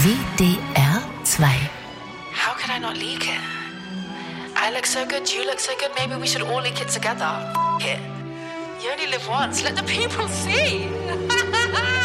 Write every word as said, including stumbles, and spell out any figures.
W D R zwei. How could I not leak it? I look so good, you look so good, maybe we should all leak it together. F it. You only live once, let the people see.